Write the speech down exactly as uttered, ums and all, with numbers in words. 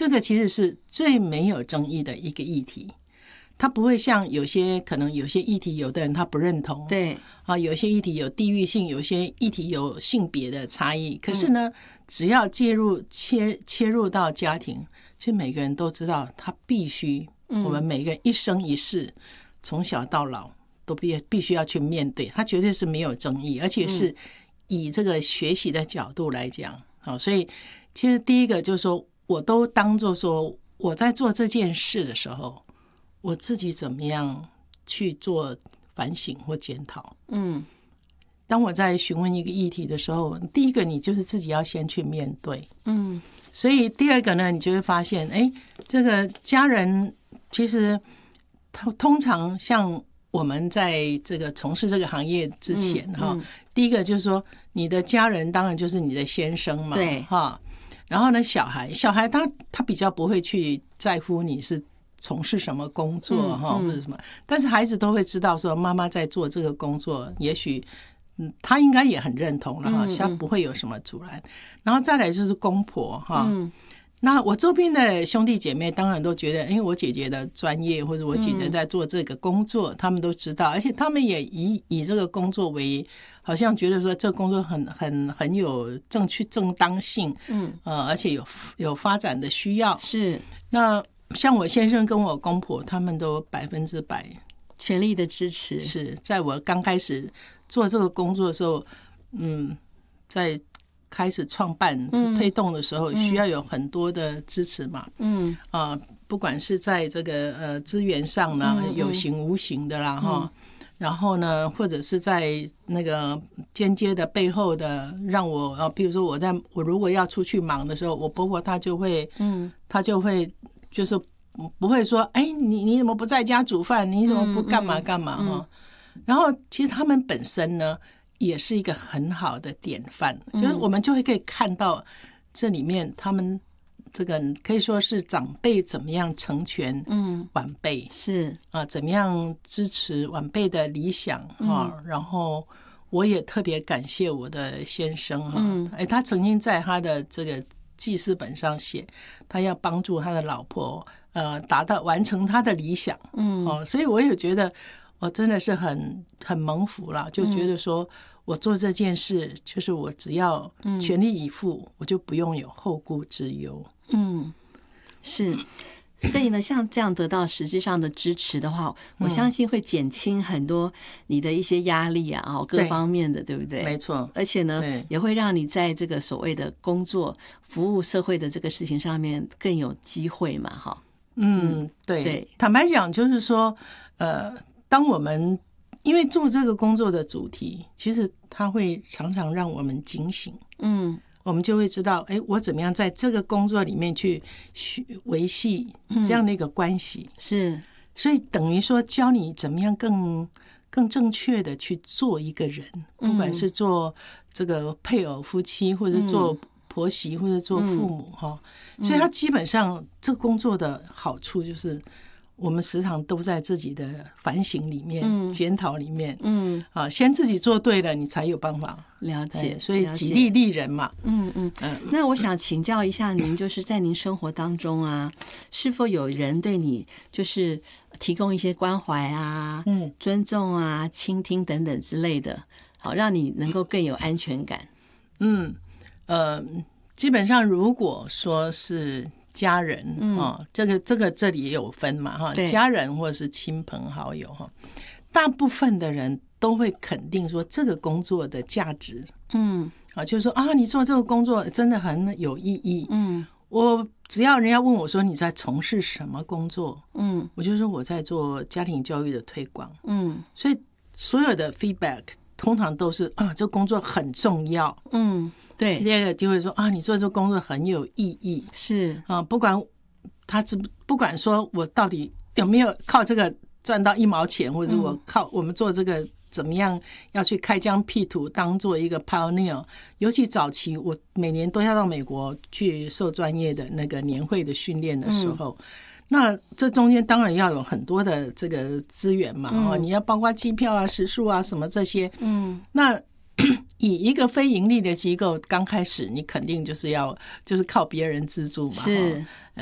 这个其实是最没有争议的一个议题。它不会像有些可能有些议题，有的人他不认同， 对啊，有些议题有地域性，有些议题有性别的差异。可是呢，嗯、只要介入切切入到家庭，其实每个人都知道，他必须，嗯、我们每个人一生一世，从小到老都必必须要去面对，它绝对是没有争议，而且是以这个学习的角度来讲，好，所以其实第一个就是说，我都当作说我在做这件事的时候。我自己怎么样去做反省或检讨？嗯，当我在询问一个议题的时候，第一个你就是自己要先去面对，嗯，所以第二个呢，你就会发现，哎，这个家人其实通常像我们在这个从事这个行业之前哈、嗯嗯，第一个就是说，你的家人当然就是你的先生嘛， 对哈，然后呢，小孩，小孩他他比较不会去在乎你是。从事什么工作哈、嗯嗯、或者什么，但是孩子都会知道说妈妈在做这个工作，也许嗯他应该也很认同了哈，他不会有什么阻拦。然后再来就是公婆哈、嗯，那我周边的兄弟姐妹当然都觉得，因为我姐姐的专业或者我姐姐在做这个工作，嗯、他们都知道，而且他们也以以这个工作为，好像觉得说这个工作很很很有正确正当性，嗯呃，而且有有发展的需要， 是那。像我先生跟我公婆，他们都百分之百全力的支持。 是在我刚开始做这个工作的时候，嗯，在开始创办、嗯、推动的时候，需要有很多的支持嘛。嗯啊、呃，不管是在这个呃资源上呢，嗯、有形无形的啦哈、嗯，然后呢，或者是在那个间接的背后的，让我啊，比如说我在我如果要出去忙的时候，我婆婆她就会，嗯，她就会。就是不会说，哎，你你怎么不在家煮饭？你怎么不干嘛干嘛哈、嗯嗯？然后其实他们本身呢，也是一个很好的典范，嗯、就是我们就会可以看到这里面他们这个可以说是长辈怎么样成全晚辈， 嗯、是啊，怎么样支持晚辈的理想哈、嗯。然后我也特别感谢我的先生哈，嗯、哎，他曾经在他的这个。记事本上写，他要帮助他的老婆，呃，达到完成他的理想，嗯，哦，所以我也觉得我真的是很很蒙福了，就觉得说我做这件事，就是我只要全力以赴，嗯、我就不用有后顾之忧， 嗯，是。所以呢，像这样得到实际上的支持的话，我相信会减轻很多你的一些压力啊，各方面的， 对, 对不对？ 没错。 而且呢，也会让你在这个所谓的工作、服务社会的这个事情上面更有机会嘛，哈。 嗯，对。对，坦白讲，就是说，呃，当我们因为做这个工作的主题，其实它会常常让我们警醒。嗯。我们就会知道，哎，我怎么样在这个工作里面去维系这样的一个关系、嗯、 是， 所以等于说教你怎么样更更正确的去做一个人，不管是做这个配偶夫妻，或者做婆媳，或者做父母哈、嗯，所以他基本上这个工作的好处就是我们时常都在自己的反省里面、嗯、检讨里面，嗯，啊，先自己做对了，你才有办法了解。 所以己利利人嘛， 嗯嗯嗯。那我想请教一下您，就是在您生活当中啊，是否有人对你就是提供一些关怀啊、嗯、尊重啊、倾听等等之类的，好让你能够更有安全感？ 嗯，呃，基本上如果说是。家人、嗯哦、这个这个这里也有分嘛哈，家人或者是亲朋好友哈，大部分的人都会肯定说这个工作的价值，嗯，啊，就是说啊，你做这个工作真的很有意义，嗯，我只要人家问我说你在从事什么工作，嗯，我就说我在做家庭教育的推广，嗯，所以所有的 feedback 通常都是啊，这个工作很重要，嗯。 对， 第二个就会说啊，你做这个工作很有意义， 是啊，不管他只不管说我到底有没有靠这个赚到一毛钱，或者我靠我们做这个怎么样要去开疆辟土，当做一个 pioneer。尤其早期，我每年都要到美国去受专业的那个年会的训练的时候。嗯，那这中间当然要有很多的这个资源嘛，嗯、你要包括机票啊、食宿啊什么这些，嗯，那。以一个非盈利的机构刚开始，你肯定就是要就是靠别人资助嘛， 是